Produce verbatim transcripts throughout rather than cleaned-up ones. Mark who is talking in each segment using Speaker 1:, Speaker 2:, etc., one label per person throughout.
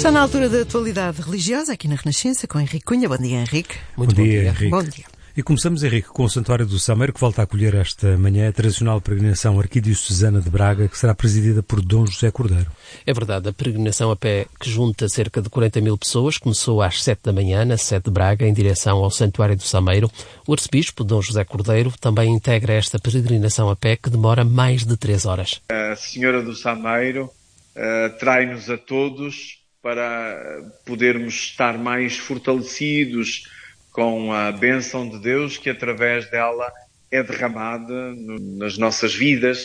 Speaker 1: Está na altura da atualidade religiosa aqui na Renascença com Henrique Cunha. Bom dia, Henrique.
Speaker 2: Muito bom, bom dia, dia, Henrique.
Speaker 1: Bom dia.
Speaker 2: E começamos, Henrique, com o Santuário do Sameiro, que volta a acolher esta manhã a tradicional peregrinação arquidiocesana de Braga, que será presidida por Dom José Cordeiro.
Speaker 3: É verdade, a peregrinação a pé, que junta cerca de quarenta mil pessoas, começou às sete da manhã, na sede de Braga, em direção ao Santuário do Sameiro. O arcebispo, Dom José Cordeiro, também integra esta peregrinação a pé, que demora mais de três horas.
Speaker 4: A Senhora do Sameiro uh, trai-nos a todos para podermos estar mais fortalecidos com a bênção de Deus que através dela é derramada no, nas nossas vidas,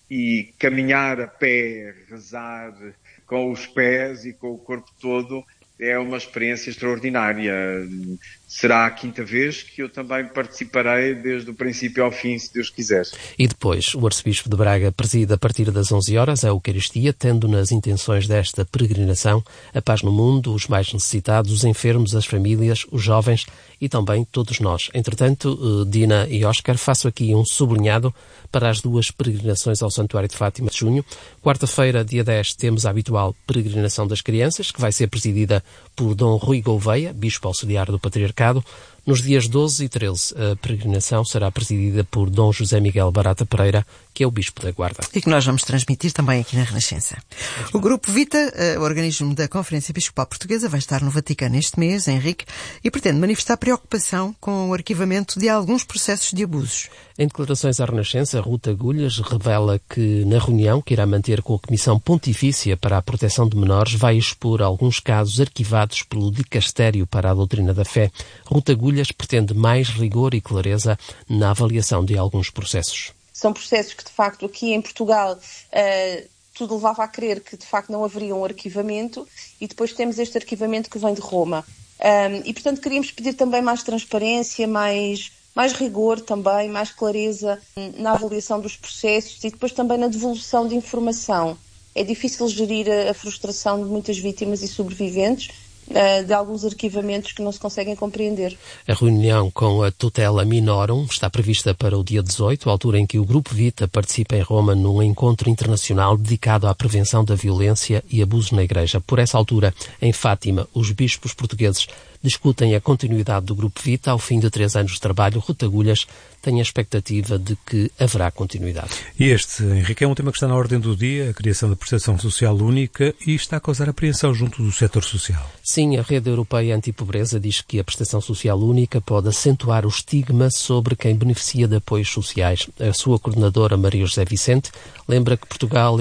Speaker 4: e caminhar a pé, rezar com os pés e com o corpo todo é uma experiência extraordinária. Será a quinta vez que eu também participarei desde o princípio ao fim, se Deus quiser.
Speaker 3: E depois, o arcebispo de Braga preside a partir das onze horas a Eucaristia, tendo nas intenções desta peregrinação a paz no mundo, os mais necessitados, os enfermos, as famílias, os jovens e também todos nós. Entretanto, Dina e Óscar, faço aqui um sublinhado para as duas peregrinações ao Santuário de Fátima de junho. Quarta-feira, dia dez, temos a habitual peregrinação das crianças, que vai ser presidida por Dom Rui Gouveia, bispo auxiliar do Patriarcado. Nos dias doze e treze, a peregrinação será presidida por Dom José Miguel Barata Pereira, que é o bispo da Guarda.
Speaker 1: E que nós vamos transmitir também aqui na Renascença. O Grupo Vita, o organismo da Conferência Episcopal Portuguesa, vai estar no Vaticano este mês, Henrique, e pretende manifestar preocupação com o arquivamento de alguns processos de abusos.
Speaker 3: Em declarações à Renascença, Ruta Agulhas revela que, na reunião que irá manter com a Comissão Pontifícia para a Proteção de Menores, vai expor alguns casos arquivados pelo Dicastério para a Doutrina da Fé. Ruta Agulhas pretende mais rigor e clareza na avaliação de alguns processos.
Speaker 5: São processos que, de facto, aqui em Portugal, uh, tudo levava a crer que, de facto, não haveria um arquivamento, e depois temos este arquivamento que vem de Roma. Um, e, portanto, queríamos pedir também mais transparência, mais, mais rigor também, mais clareza na avaliação dos processos e depois também na devolução de informação. É difícil gerir a, a frustração de muitas vítimas e sobreviventes de alguns arquivamentos que não se conseguem compreender.
Speaker 3: A reunião com a Tutela Minorum está prevista para o dia dezoito, altura em que o Grupo Vita participa em Roma num encontro internacional dedicado à prevenção da violência e abusos na Igreja. Por essa altura, em Fátima, os bispos portugueses discutem a continuidade do Grupo Vita. Ao fim de três anos de trabalho, Ruta Agulhas tem a expectativa de que haverá continuidade.
Speaker 2: E este, Henrique, é um tema que está na ordem do dia, a criação da prestação social única, e está a causar apreensão junto do setor social.
Speaker 3: Sim, a Rede Europeia Antipobreza diz que a prestação social única pode acentuar o estigma sobre quem beneficia de apoios sociais. A sua coordenadora, Maria José Vicente, lembra que Portugal